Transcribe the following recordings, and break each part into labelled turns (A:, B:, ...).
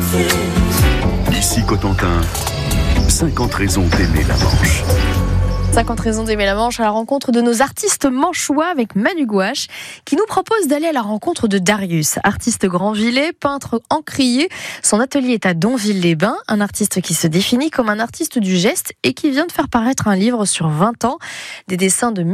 A: Ici Cotentin, 50 raisons d'aimer la Manche.
B: 50 raisons d'aimer la Manche, à la rencontre de nos artistes manchois avec Manu Gouache, qui nous propose d'aller à la rencontre de Darius, artiste Grandvillais, peintre encrier. Son atelier est à Donville-les-Bains, un artiste qui se définit comme un artiste du geste et qui vient de faire paraître un livre sur 20 ans, des dessins de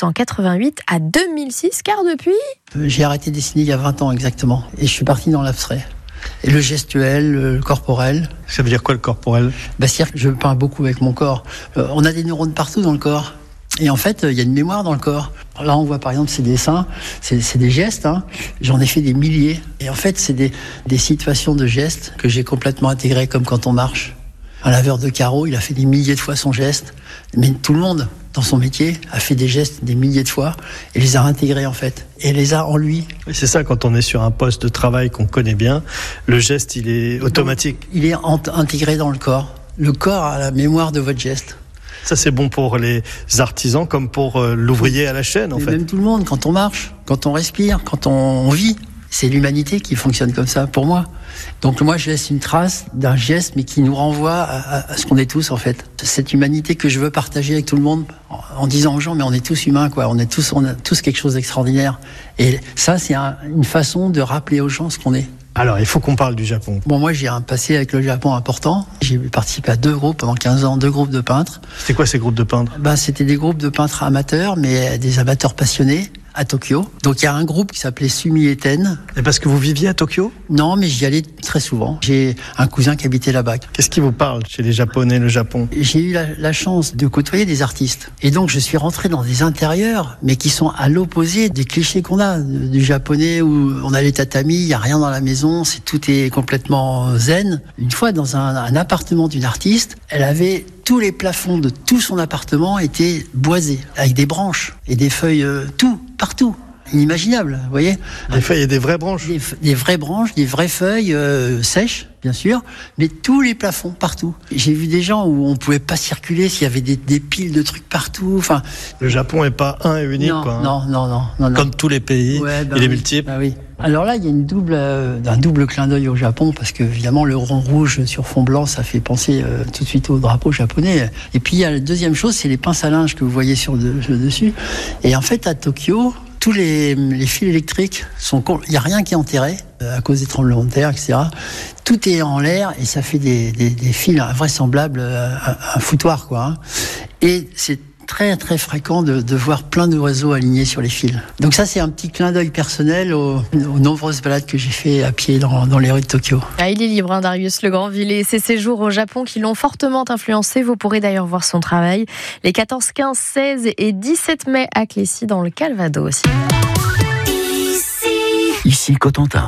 B: 1988 à 2006, car depuis...
C: J'ai arrêté de dessiner il y a 20 ans exactement, et je suis parti dans l'abstrait. Et le gestuel, le corporel.
D: Ça veut dire quoi le corporel ?
C: C'est-à-dire que je peins beaucoup avec mon corps. On a des neurones partout dans le corps. Et en fait, il y a une mémoire dans le corps. Là, on voit par exemple ces dessins, c'est des gestes. J'en ai fait des milliers. Et en fait, c'est des situations de gestes que j'ai complètement intégrées, comme quand on marche. Un laveur de carreaux, il a fait des milliers de fois son geste. Mais tout le monde, dans son métier, a fait des gestes des milliers de fois et les a intégrés en fait. Et les a en lui.
D: Et c'est ça, quand on est sur un poste de travail qu'on connaît bien, le geste, il est automatique.
C: Il est intégré dans le corps. Le corps a la mémoire de votre geste.
D: Ça, c'est bon pour les artisans comme pour l'ouvrier à la chaîne, en fait.
C: Même tout le monde, quand on marche, quand on respire, quand on vit. C'est l'humanité qui fonctionne comme ça, pour moi. Donc moi, je laisse une trace d'un geste, mais qui nous renvoie à ce qu'on est tous, en fait. Cette humanité que je veux partager avec tout le monde, en disant aux gens, mais on est tous humains, quoi. On a tous quelque chose d'extraordinaire. Et ça, c'est une façon de rappeler aux gens ce qu'on est.
D: Alors, il faut qu'on parle du Japon.
C: Bon, moi, j'ai un passé avec le Japon important. J'ai participé à 2 groupes pendant 15 ans, 2 groupes de peintres.
D: C'était quoi ces groupes de peintres ?
C: C'était des groupes de peintres amateurs, mais des amateurs passionnés. À Tokyo. Donc il y a un groupe qui s'appelait Sumi Eten.
D: Et parce que vous viviez à Tokyo ?
C: Non, mais j'y allais très souvent. J'ai un cousin qui habitait là-bas.
D: Qu'est-ce qui vous parle chez les Japonais, le Japon ?
C: J'ai eu la chance de côtoyer des artistes. Et donc je suis rentré dans des intérieurs, mais qui sont à l'opposé des clichés qu'on a du Japonais, où on a les tatamis, il n'y a rien dans la maison, tout est complètement zen. Une fois, dans un appartement d'une artiste, elle avait... Tous les plafonds de tout son appartement étaient boisés, avec des branches et des feuilles, tout, partout. Inimaginable, vous voyez ?
D: Des feuilles et des vraies branches ?
C: Des vraies branches, des vraies feuilles sèches, bien sûr, mais tous les plafonds, partout. J'ai vu des gens où on pouvait pas circuler, s'il y avait des piles de trucs partout. Enfin,
D: le Japon est pas un et unique,
C: non,
D: quoi.
C: Non.
D: Comme tous les pays, il est multiple.
C: Bah oui. Alors là, il y a un double clin d'œil au Japon, parce que évidemment, le rond rouge sur fond blanc, ça fait penser tout de suite au drapeau japonais. Et puis, il y a la deuxième chose, c'est les pinces à linge que vous voyez sur le dessus. Et en fait, à Tokyo, tous les fils électriques il n'y a rien qui est enterré à cause des tremblements de terre, etc. Tout est en l'air et ça fait des fils invraisemblables, un foutoir, quoi. Et c'est très très fréquent de voir plein de réseaux alignés sur les fils. Donc ça, c'est un petit clin d'œil personnel aux nombreuses balades que j'ai fait à pied dans les rues de Tokyo.
B: Il est libre, Darius le Grandvillais. Ses séjours au Japon qui l'ont fortement influencé. Vous pourrez d'ailleurs voir son travail les 14, 15, 16 et 17 mai à Clécy dans le Calvados.
A: Ici Cotentin.